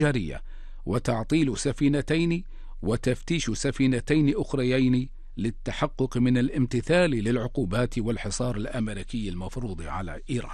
جارية وتعطيل سفينتين وتفتيش سفينتين أخريين للتحقق من الامتثال للعقوبات والحصار الأمريكي المفروض على إيران.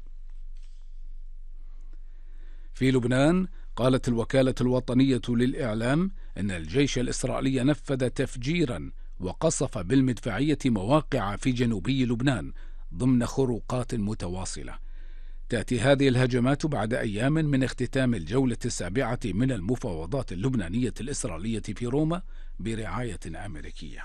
في لبنان قالت الوكالة الوطنية للإعلام إن الجيش الإسرائيلي نفذ تفجيرا وقصف بالمدفعية مواقع في جنوبي لبنان ضمن خروقات متواصلة. تأتي هذه الهجمات بعد أيام من اختتام الجولة السابعة من المفاوضات اللبنانية الإسرائيلية في روما برعاية أمريكية.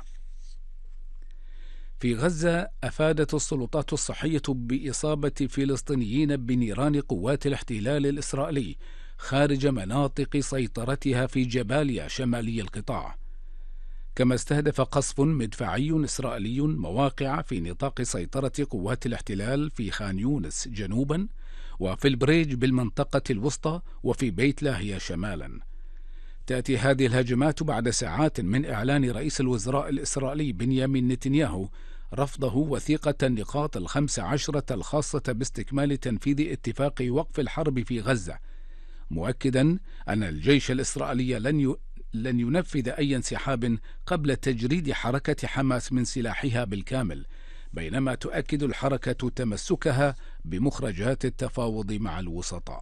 في غزة أفادت السلطات الصحية بإصابة فلسطينيين بنيران قوات الاحتلال الإسرائيلي خارج مناطق سيطرتها في جباليا شمالي القطاع. كما استهدف قصف مدفعي إسرائيلي مواقع في نطاق سيطرة قوات الاحتلال في خان يونس جنوبا، وفي البريج بالمنطقة الوسطى، وفي بيت لاهيا شمالا. تأتي هذه الهجمات بعد ساعات من إعلان رئيس الوزراء الإسرائيلي بنيامين نتنياهو رفضه وثيقة النقاط ال15 الخاصة باستكمال تنفيذ اتفاق وقف الحرب في غزة، مؤكدا أن الجيش الإسرائيلي لن ينفذ أي انسحاب قبل تجريد حركة حماس من سلاحها بالكامل، بينما تؤكد الحركة تمسكها بمخرجات التفاوض مع الوسطاء.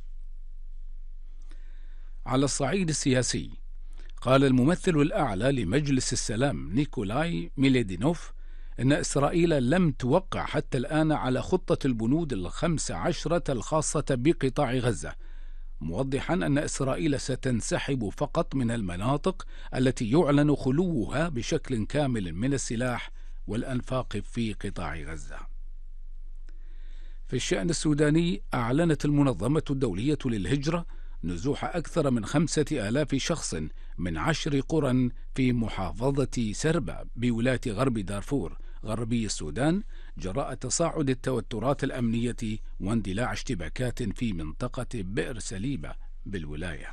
على الصعيد السياسي، قال الممثل الأعلى لمجلس السلام نيكولاي ميليدينوف إن إسرائيل لم توقع حتى الآن على خطة البنود ال15 الخاصة بقطاع غزة، موضحا أن إسرائيل ستنسحب فقط من المناطق التي يعلن خلوها بشكل كامل من السلاح والأنفاق في قطاع غزة. في الشأن السوداني، أعلنت المنظمة الدولية للهجرة نزوح أكثر من 5000 شخص من 10 قرى في محافظة سربا بولاية غرب دارفور غربي السودان جراء تصاعد التوترات الأمنية واندلاع اشتباكات في منطقة بئر سليبة بالولاية.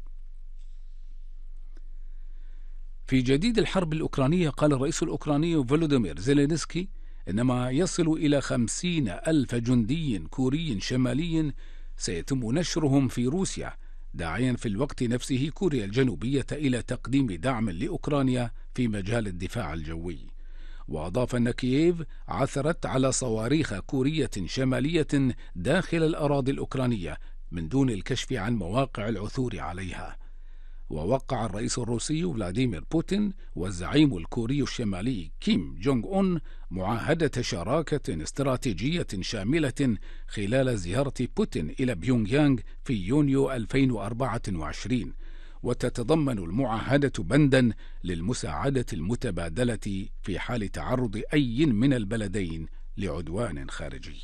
في جديد الحرب الأوكرانية، قال الرئيس الأوكراني فولوديمير زيلينسكي إن ما يصل إلى 50,000 جندي كوري شمالي سيتم نشرهم في روسيا، داعيا في الوقت نفسه كوريا الجنوبية إلى تقديم دعم لأوكرانيا في مجال الدفاع الجوي. وأضاف أن كييف عثرت على صواريخ كورية شمالية داخل الأراضي الأوكرانية من دون الكشف عن مواقع العثور عليها. ووقع الرئيس الروسي فلاديمير بوتين والزعيم الكوري الشمالي كيم جونغ أون معاهدة شراكة استراتيجية شاملة خلال زيارة بوتين إلى بيونغ يانغ في يونيو 2024، وتتضمن المعاهدة بندا للمساعدة المتبادلة في حال تعرض أي من البلدين لعدوان خارجي.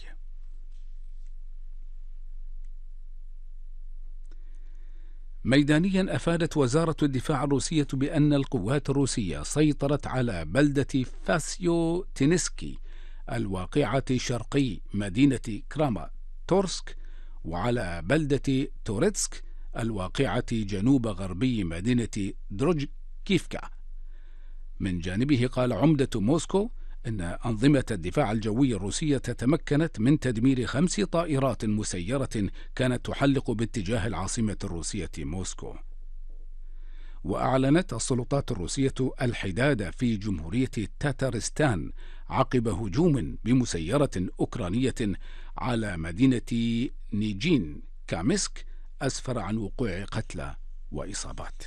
ميدانيا، أفادت وزارة الدفاع الروسية بأن القوات الروسية سيطرت على بلدة فاسيو تينسكي الواقعة شرقي مدينة كراماتورسك، وعلى بلدة توريتسك الواقعة جنوب غربي مدينة دروجكيفكا. من جانبه، قال عمدة موسكو إن أنظمة الدفاع الجوي الروسية تمكنت من تدمير 5 طائرات مسيرة كانت تحلق باتجاه العاصمة الروسية موسكو. وأعلنت السلطات الروسية الحداد في جمهورية تاتارستان عقب هجوم بمسيرة أوكرانية على مدينة نيجين كامسك أسفر عن وقوع قتلى وإصابات.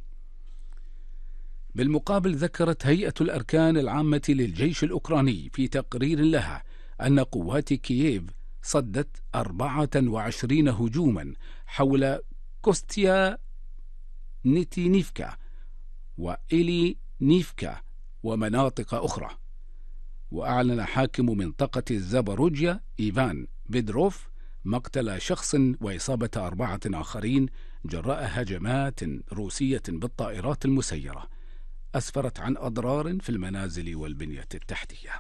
بالمقابل، ذكرت هيئة الأركان العامة للجيش الأوكراني في تقرير لها أن قوات كييف صدت 24 هجوما حول كوستيا نيتينيفكا وإيلي نيفكا ومناطق أخرى. وأعلن حاكم منطقة زاباروجيا إيفان بيدروف مقتل شخص وإصابة 4 آخرين جراء هجمات روسية بالطائرات المسيرة أسفرت عن أضرار في المنازل والبنية التحتية.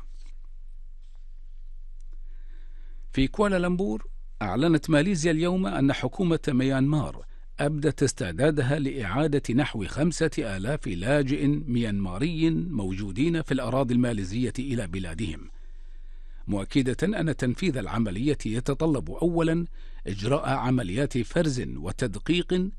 في كوالالمبور، أعلنت ماليزيا اليوم أن حكومة ميانمار أبدت استعدادها لإعادة نحو 5000 لاجئ ميانماري موجودين في الأراضي الماليزية إلى بلادهم، مؤكدة أن تنفيذ العملية يتطلب أولا إجراء عمليات فرز وتدقيق